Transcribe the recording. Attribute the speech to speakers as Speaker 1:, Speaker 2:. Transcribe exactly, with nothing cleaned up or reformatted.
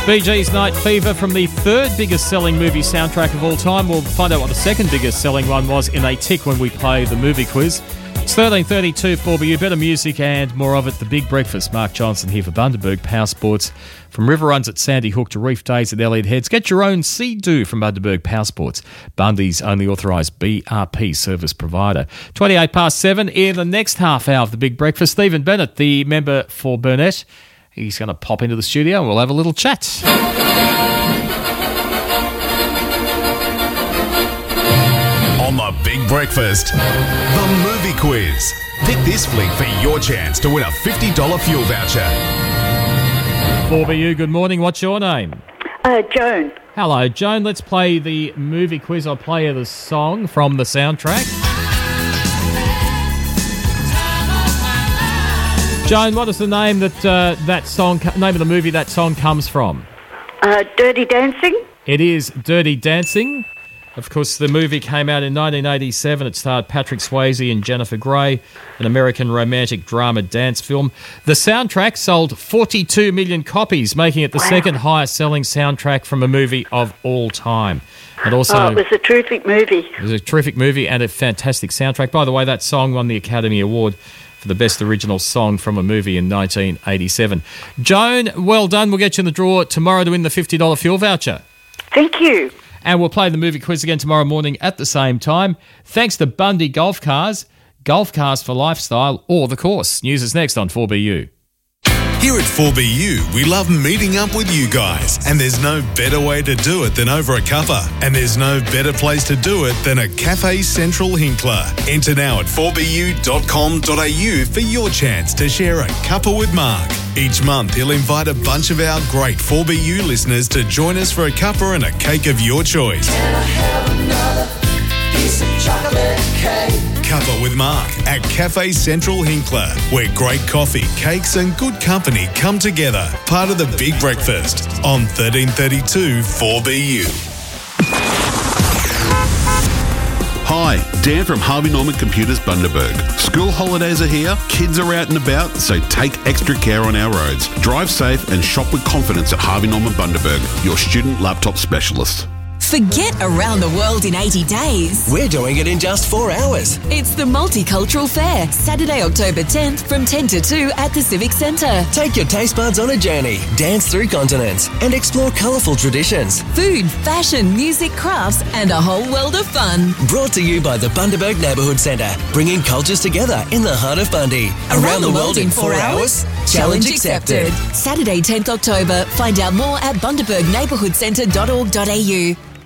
Speaker 1: Bee Gees' Night Fever from the third biggest selling movie soundtrack of all time. We'll find out what the second biggest selling one was in a tick when we play the movie quiz. It's thirteen thirty-two four B U. Better music and more of it. The Big Breakfast. Mark Johnson here for Bundaberg Power Sports. From river runs at Sandy Hook to reef days at Elliott Heads. Get your own Sea-Doo from Bundaberg Power Sports. Bundy's only authorised B R P service provider. twenty-eight past seven. In the next half hour of the Big Breakfast, Stephen Bennett, the member for Burnett, he's going to pop into the studio and we'll have a little chat.
Speaker 2: On the Big Breakfast, the movie quiz. Pick this flick for your chance to win a fifty dollars fuel voucher.
Speaker 1: four B U, good morning. What's your name?
Speaker 3: Uh, Joan.
Speaker 1: Hello, Joan. Let's play the movie quiz. I'll play you the song from the soundtrack. Joan, what is the name that uh, that song, name of the movie that song comes from?
Speaker 3: Uh, Dirty Dancing.
Speaker 1: It is Dirty Dancing. Of course, the movie came out in nineteen eighty-seven. It starred Patrick Swayze and Jennifer Grey, an American romantic drama dance film. The soundtrack sold forty-two million copies, making it the wow. second highest selling soundtrack from a movie of all time. And also,
Speaker 3: oh, it was a terrific movie.
Speaker 1: It was a terrific movie and a fantastic soundtrack. By the way, that song won the Academy Award for the best original song from a movie in nineteen eighty-seven. Joan, well done. We'll get you in the draw tomorrow to win the fifty dollars fuel voucher.
Speaker 3: Thank you.
Speaker 1: And we'll play the movie quiz again tomorrow morning at the same time. Thanks to Bundy Golf Cars, Golf Cars for Lifestyle, or The Course. News is next on four B U.
Speaker 2: Here at four B U, we love meeting up with you guys. And there's no better way to do it than over a cuppa. And there's no better place to do it than a Cafe Central Hinkler. Enter now at four b u dot com dot a u for your chance to share a cuppa with Mark. Each month, he'll invite a bunch of our great four B U listeners to join us for a cuppa and a cake of your choice.
Speaker 4: Can I have another piece of chocolate cake?
Speaker 2: Cuppa with Mark at Cafe Central Hinkler, where great coffee, cakes and good company come together. Part of the Big Breakfast on thirteen thirty-two four B U.
Speaker 5: Hi, Dan from Harvey Norman Computers Bundaberg. School holidays are here, kids are out and about, so take extra care on our roads. Drive safe and shop with confidence at Harvey Norman Bundaberg, your student laptop specialist.
Speaker 6: Forget around the world in eighty days.
Speaker 7: We're doing it in just four hours.
Speaker 6: It's the Multicultural Fair, Saturday, October tenth from ten to two at the Civic Centre.
Speaker 7: Take your taste buds on a journey, dance through continents and explore colourful traditions.
Speaker 6: Food, fashion, music, crafts and a whole world of fun.
Speaker 7: Brought to you by the Bundaberg Neighbourhood Centre, bringing cultures together in the heart of Bundy.
Speaker 6: Around, around the, the world in four hours? Challenge accepted. Saturday, tenth October. Find out more at bundaberg neighbourhood centre dot org dot a u.